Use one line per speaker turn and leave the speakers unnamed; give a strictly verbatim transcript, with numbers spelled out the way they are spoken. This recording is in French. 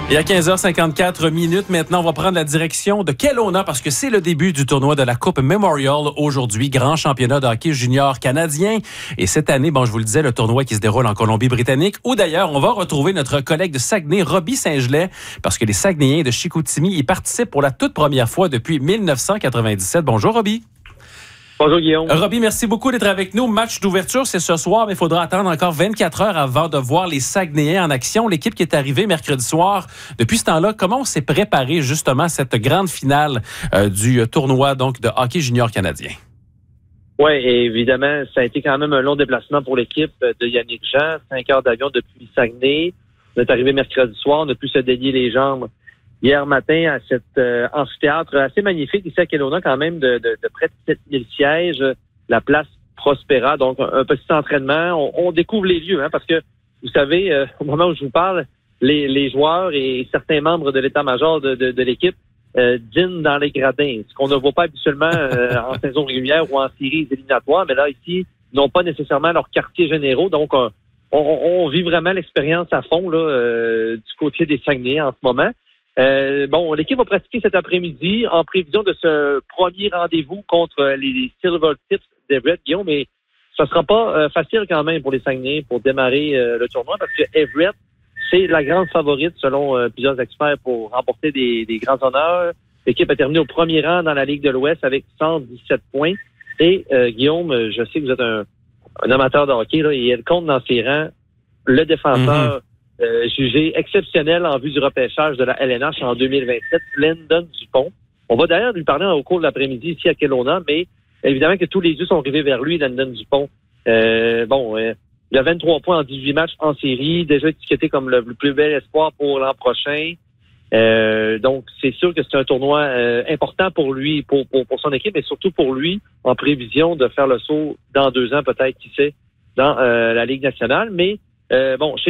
Et à quinze heures cinquante-quatre minutes, maintenant, on va prendre la direction de Kelowna parce que c'est le début du tournoi de la Coupe Memorial aujourd'hui, grand championnat de hockey junior canadien. Et cette année, bon, je vous le disais, le tournoi qui se déroule en Colombie-Britannique, où d'ailleurs, on va retrouver notre collègue de Saguenay, Roby Saint-Gelais, parce que les Saguenayens de Chicoutimi y participent pour la toute première fois depuis dix-neuf cent quatre-vingt-dix-sept. Bonjour, Roby.
Bonjour Guillaume.
Roby, merci beaucoup d'être avec nous. Match d'ouverture, c'est ce soir, mais il faudra attendre encore vingt-quatre heures avant de voir les Saguenayens en action. L'équipe qui est arrivée mercredi soir. Depuis ce temps-là, comment on s'est préparé justement à cette grande finale euh, du tournoi donc de hockey junior canadien?
Oui, évidemment, ça a été quand même un long déplacement pour l'équipe de Yannick Jean. Cinq heures d'avion depuis Saguenay. On est arrivé mercredi soir, on a pu se délier les jambes hier matin à cet euh, amphithéâtre assez magnifique ici à Kelowna, quand même de, de, de près de sept mille sièges, la place Prospera. Donc, un, un petit entraînement. On, on découvre les lieux, hein, parce que, vous savez, euh, au moment où je vous parle, les, les joueurs et certains membres de l'état-major de, de, de l'équipe euh, dînent dans les gradins, ce qu'on ne voit pas habituellement euh, en saison régulière ou en séries éliminatoires. Mais là, ici, ils n'ont pas nécessairement leurs quartiers généraux. Donc, on, on, on vit vraiment l'expérience à fond là euh, du côté des Saguenayens en ce moment. Euh, bon, l'équipe va pratiquer cet après-midi en prévision de ce premier rendez-vous contre les Silver Tips d'Everett, Guillaume, mais ça sera pas euh, facile quand même pour les Saguenayens pour démarrer euh, le tournoi parce que Everett, c'est la grande favorite selon euh, plusieurs experts pour remporter des, des grands honneurs. L'équipe a terminé au premier rang dans la Ligue de l'Ouest avec cent dix-sept points. Et euh, Guillaume, je sais que vous êtes un, un amateur de hockey, là, et elle compte dans ses rangs le défenseur mm-hmm. Euh, jugé exceptionnel en vue du repêchage de la L N H en deux mille vingt-sept, Lyndon Dupont. On va d'ailleurs lui parler au cours de l'après-midi ici à Kelowna, mais évidemment que tous les yeux sont rivés vers lui, Lyndon Dupont. Euh, bon, euh, il a vingt-trois points en dix-huit matchs en série, déjà étiqueté comme le, le plus bel espoir pour l'an prochain. Euh, donc, c'est sûr que c'est un tournoi euh, important pour lui, pour, pour, pour son équipe, et surtout pour lui, en prévision de faire le saut dans deux ans, peut-être, qui sait, dans euh, la Ligue nationale. Mais, euh, bon, chez